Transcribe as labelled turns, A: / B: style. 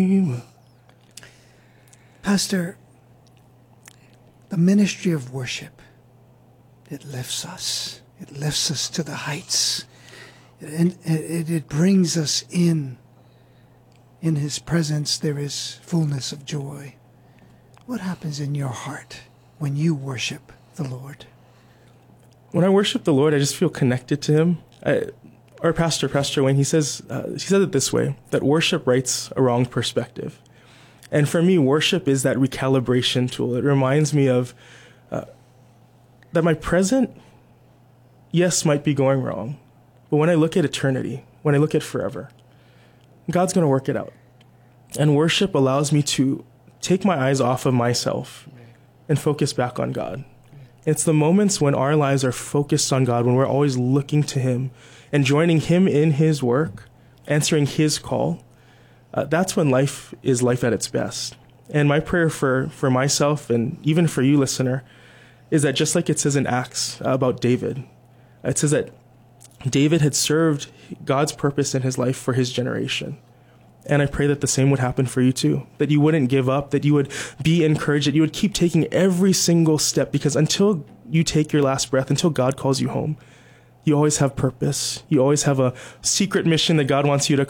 A: Pastor, the ministry of worship, it lifts us. It lifts us to the heights. And it brings us in. In His presence, there is fullness of joy. What happens in your heart when you worship the Lord?
B: When I worship the Lord, I just feel connected to Him. Our pastor, Pastor Wayne, he said it this way, that worship rights a wrong perspective. And for me, worship is that recalibration tool. It reminds me of that my present, yes, might be going wrong. But when I look at eternity, when I look at forever, God's going to work it out. And worship allows me to take my eyes off of myself and focus back on God. It's the moments when our lives are focused on God, when we're always looking to Him and joining Him in His work, answering His call. That's when life is life at its best. And my prayer for myself and even for you, listener, is that just like it says in Acts about David, it says that David had served God's purpose in his life for his generation. And I pray that the same would happen for you too, that you wouldn't give up, that you would be encouraged, that you would keep taking every single step, because until you take your last breath, until God calls you home, you always have purpose. You always have a secret mission that God wants you to